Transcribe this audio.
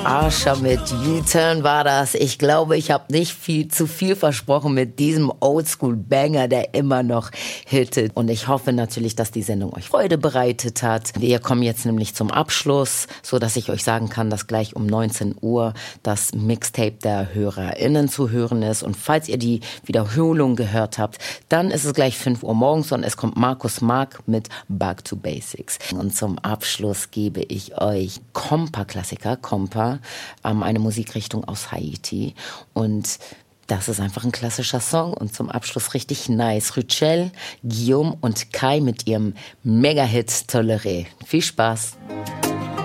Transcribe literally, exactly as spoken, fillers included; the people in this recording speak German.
Asher mit U-Turn war das. Ich glaube, ich habe nicht viel zu viel versprochen mit diesem Oldschool-Banger, der immer noch hittet. Und ich hoffe natürlich, dass die Sendung euch Freude bereitet hat. Wir kommen jetzt nämlich zum Abschluss, so dass ich euch sagen kann, dass gleich um neunzehn Uhr das Mixtape der HörerInnen zu hören ist. Und falls ihr die Wiederholung gehört habt, dann ist es gleich fünf Uhr morgens und es kommt Markus Mark mit Back to Basics. Und zum Abschluss gebe ich euch Kompa-Klassiker, Kompa, ähm, eine Musikrichtung aus Haiti. Und das ist einfach ein klassischer Song und zum Abschluss richtig nice. Rüchel, Guillaume und Kai mit ihrem Mega-Hit Toléré. Viel Spaß!